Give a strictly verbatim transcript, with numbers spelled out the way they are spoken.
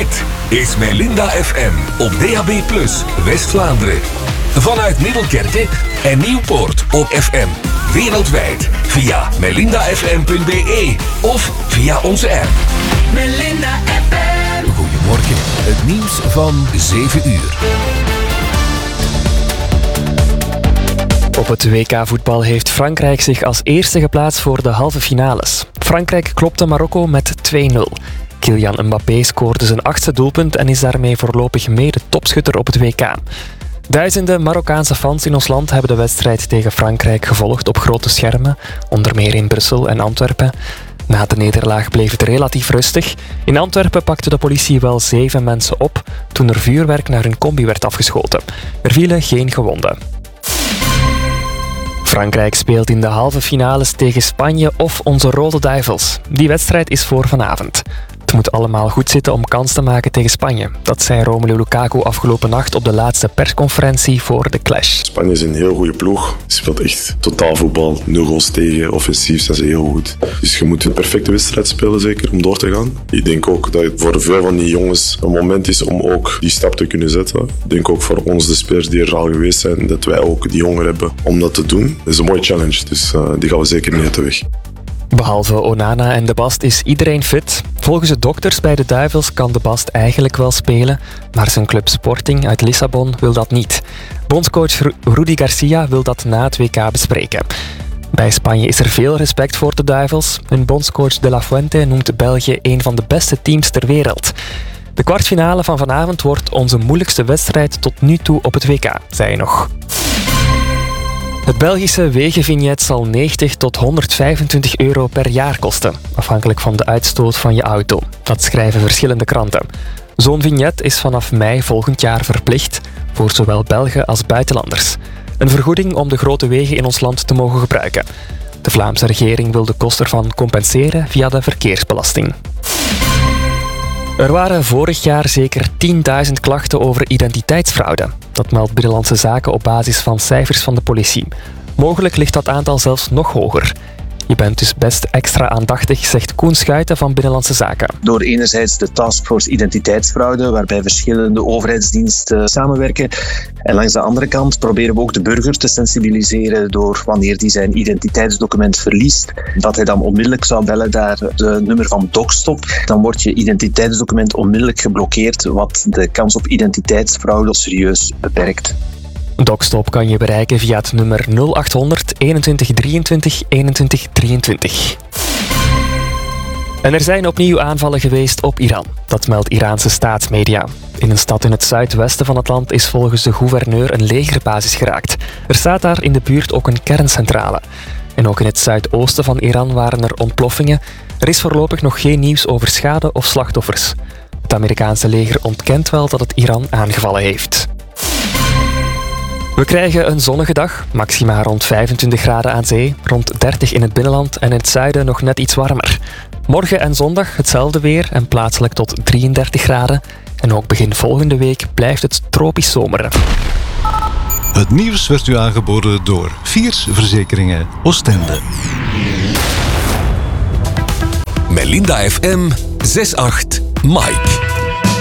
Dit is Melinda F M op D A B plus, West-Vlaanderen. Vanuit Middelkerke en Nieuwpoort op F M. Wereldwijd via melinda f m punt b e of via onze app. Melinda F M. Goedemorgen, het nieuws van zeven uur. Op het W K-voetbal heeft Frankrijk zich als eerste geplaatst voor de halve finales. Frankrijk klopte Marokko met twee nul. Kylian Mbappé scoorde zijn achtste doelpunt en is daarmee voorlopig mede topschutter op het W K. Duizenden Marokkaanse fans in ons land hebben de wedstrijd tegen Frankrijk gevolgd op grote schermen, onder meer in Brussel en Antwerpen. Na de nederlaag bleef het relatief rustig. In Antwerpen pakte de politie wel zeven mensen op toen er vuurwerk naar hun combi werd afgeschoten. Er vielen geen gewonden. Frankrijk speelt in de halve finales tegen Spanje of onze Rode Duivels. Die wedstrijd is voor vanavond. Het moet allemaal goed zitten om kans te maken tegen Spanje. Dat zei Romelu Lukaku afgelopen nacht op de laatste persconferentie voor de clash. Spanje is een heel goede ploeg. Je speelt echt totaal voetbal. Nul goals tegen, offensief zijn ze heel goed. Dus je moet een perfecte wedstrijd spelen zeker om door te gaan. Ik denk ook dat het voor veel van die jongens een moment is om ook die stap te kunnen zetten. Ik denk ook voor ons, de spelers die er al geweest zijn, dat wij ook die honger hebben om dat te doen. Dat is een mooie challenge, dus uh, die gaan we zeker niet uit de weg. Behalve Onana en De Bast is iedereen fit. Volgens de dokters bij de Duivels kan De Bast eigenlijk wel spelen, maar zijn club Sporting uit Lissabon wil dat niet. Bondscoach Rudy Garcia wil dat na het W K bespreken. Bij Spanje is er veel respect voor de Duivels. Hun bondscoach De La Fuente noemt België een van de beste teams ter wereld. De kwartfinale van vanavond wordt onze moeilijkste wedstrijd tot nu toe op het W K, zei hij nog. Het Belgische wegenvignet zal negentig tot honderdvijfentwintig euro per jaar kosten, afhankelijk van de uitstoot van je auto. Dat schrijven verschillende kranten. Zo'n vignet is vanaf mei volgend jaar verplicht voor zowel Belgen als buitenlanders. Een vergoeding om de grote wegen in ons land te mogen gebruiken. De Vlaamse regering wil de kosten ervan compenseren via de verkeersbelasting. Er waren vorig jaar zeker tienduizend klachten over identiteitsfraude. Dat meldt Binnenlandse Zaken op basis van cijfers van de politie. Mogelijk ligt dat aantal zelfs nog hoger. Je bent dus best extra aandachtig, zegt Koen Schuiten van Binnenlandse Zaken. Door enerzijds de Taskforce Identiteitsfraude, waarbij verschillende overheidsdiensten samenwerken. En langs de andere kant proberen we ook de burger te sensibiliseren door wanneer die zijn identiteitsdocument verliest, dat hij dan onmiddellijk zou bellen naar de nummer van DocStop. Dan wordt je identiteitsdocument onmiddellijk geblokkeerd, wat de kans op identiteitsfraude serieus beperkt. DocStop kan je bereiken via het nummer nul achthonderd eenentwintig drieëntwintig eenentwintig drieëntwintig. En er zijn opnieuw aanvallen geweest op Iran. Dat meldt Iraanse staatsmedia. In een stad in het zuidwesten van het land is volgens de gouverneur een legerbasis geraakt. Er staat daar in de buurt ook een kerncentrale. En ook in het zuidoosten van Iran waren er ontploffingen. Er is voorlopig nog geen nieuws over schade of slachtoffers. Het Amerikaanse leger ontkent wel dat het Iran aangevallen heeft. We krijgen een zonnige dag, maxima rond vijfentwintig graden aan zee, rond dertig in het binnenland en in het zuiden nog net iets warmer. Morgen en zondag hetzelfde weer en plaatselijk tot drieëndertig graden. En ook begin volgende week blijft het tropisch zomeren. Het nieuws werd u aangeboden door Viers Verzekeringen Oostende. Melinda F M zes acht Mike.